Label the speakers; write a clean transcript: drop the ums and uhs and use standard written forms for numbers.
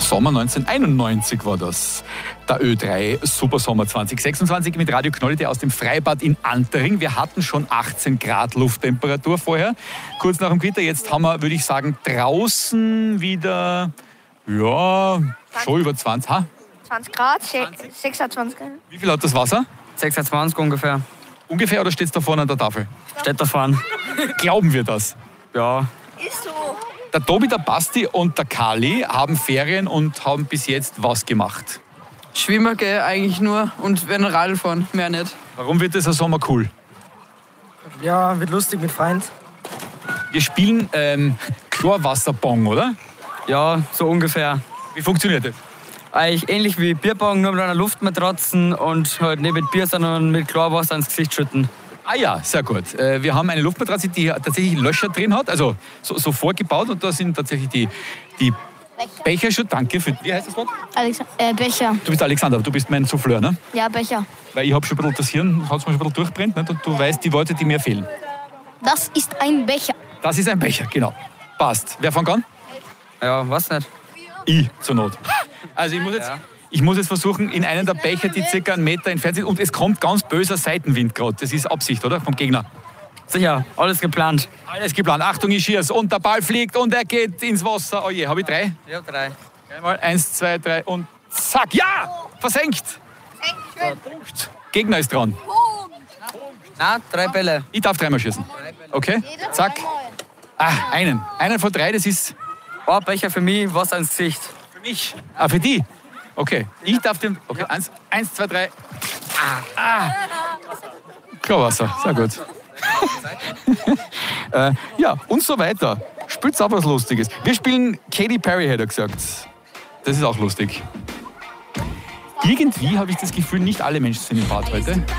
Speaker 1: Sommer 1991 war das. Der Ö3 Supersommer 2026 mit Radio Knolli aus dem Freibad in Antering. Wir hatten schon 18 Grad Lufttemperatur vorher, kurz nach dem Gewitter. Jetzt haben wir, würde ich sagen, draußen wieder, ja, schon über 20.
Speaker 2: 20 Grad, 26 Grad.
Speaker 1: Wie viel hat das Wasser?
Speaker 3: 26 ungefähr.
Speaker 1: Ungefähr, oder steht es da vorne an der Tafel?
Speaker 3: Steht da vorne.
Speaker 1: Glauben wir das?
Speaker 3: Ja.
Speaker 2: Ist so.
Speaker 1: Der Tobi, der Basti und der Kali haben Ferien und haben bis jetzt was gemacht.
Speaker 4: Schwimmen gehe eigentlich nur und werden Radl fahren, mehr nicht.
Speaker 1: Warum wird dieser Sommer cool?
Speaker 5: Ja, wird lustig mit Freunden.
Speaker 1: Wir spielen Chlorwasserbong, oder?
Speaker 3: Ja, so ungefähr.
Speaker 1: Wie funktioniert das?
Speaker 3: Eigentlich ähnlich wie Bierbong, nur mit einer Luftmatratzen und halt nicht mit Bier, sondern mit Chlorwasser ins Gesicht schütten.
Speaker 1: Ah ja, sehr gut. Wir haben eine Luftmatratze, die tatsächlich Löcher drin hat, also so vorgebaut, und da sind tatsächlich die Becher schon. Danke für. Wie heißt das Wort?
Speaker 2: Becher.
Speaker 1: Du bist Alexander, du bist mein Souffleur, ne?
Speaker 2: Ja, Becher.
Speaker 1: Weil ich habe schon ein bisschen das Hirn, hat es mir schon ein bisschen durchbrennt, ne? Und du weißt die Worte, die mir fehlen.
Speaker 2: Das ist ein Becher.
Speaker 1: Das ist ein Becher, genau. Passt. Wer fängt an?
Speaker 3: Ja, was nicht.
Speaker 1: Ich zur Not. Also ich muss jetzt versuchen, in einen der Becher, die circa einen Meter entfernt sind, und es kommt ganz böser Seitenwind gerade. Das ist Absicht, oder? Vom Gegner.
Speaker 3: Sicher, alles geplant.
Speaker 1: Alles geplant. Achtung, ich schieße. Und der Ball fliegt und er geht ins Wasser. Oh je, habe ich 3?
Speaker 3: Ja, 3.
Speaker 1: Einmal 1, 2, 3 und zack. Ja! Versenkt! Punkt. Gegner ist dran.
Speaker 3: Nein, 3 Bälle.
Speaker 1: Ich darf 3-mal schießen. Okay? Zack. Einen. Einen von 3, das ist
Speaker 3: Ein Becher für mich, Wasser ins Gesicht.
Speaker 1: für mich. Für die. Okay. Ich darf den. Okay, 1, 2, 3. Chlorwasser. Sehr gut. Ja, und so weiter. Spielt's auch was Lustiges. Wir spielen Katy Perry, hätte er gesagt. Das ist auch lustig. Irgendwie habe ich das Gefühl, nicht alle Menschen sind im Bad heute.